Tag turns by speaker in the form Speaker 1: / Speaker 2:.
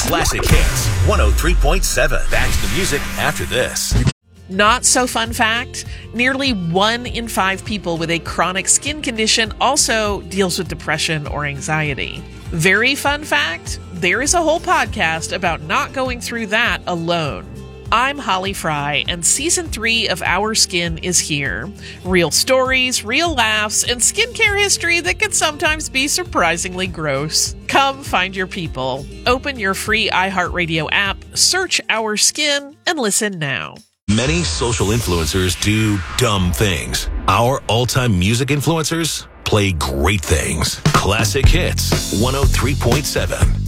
Speaker 1: Classic Hits 103.7. Back to the music after this.
Speaker 2: Not so fun fact, nearly 1 in 5 people with a chronic skin condition also deals with depression or anxiety. Very fun fact, there is a whole podcast about not going through that alone. I'm Holly Fry, and Season 3 of Our Skin is here. Real stories, real laughs, and skincare history that can sometimes be surprisingly gross. Come find your people. Open your free iHeartRadio app, search Our Skin, and listen now.
Speaker 1: Many social influencers do dumb things. Our all-time music influencers play great things. Classic Hits 103.7.